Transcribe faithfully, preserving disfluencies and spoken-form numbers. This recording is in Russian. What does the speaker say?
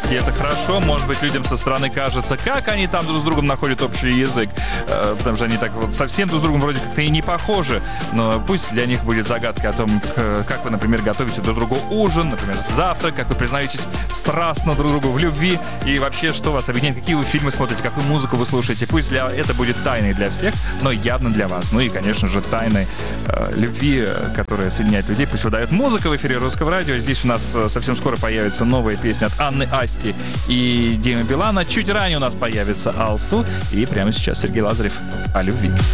есть, и это хорошо. Может быть, людям со стороны кажется, как они там друг с другом находят общий язык, потому что они так вот совсем друг с другом вроде как-то и не похожи. Но пусть для них будет загадка о том, как вы, например, готовите друг другу ужин, например, завтрак, как вы признаетесь страстно друг другу в любви, и вообще, что вас объединяет, какие вы фильмы смотрите, какую музыку вы слушаете. Пусть для, это будет тайной для всех, но явно для вас. Ну и, конечно же, тайной э, любви, которая соединяет людей, пусть выдает музыка в эфире Русского радио. Здесь у нас совсем скоро появится новая песня от Анны Асти и Димы Билана. Чуть ранее у нас появится Алсу. И прямо сейчас Сергей Лазарев о любви.